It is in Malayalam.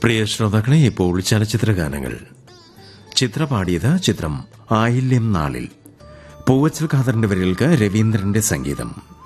പ്രിയ ശ്രോതാക്കളെ, ഇപ്പോൾ ചലച്ചിത്ര ഗാനങ്ങൾ. ചിത്ര പാടിയത് ചിത്രം ആയില്യം നാളിൽ. പൂവച്ചൽ ഖാദറിന്റെ വരികൾക്ക് രവീന്ദ്രന്റെ സംഗീതം.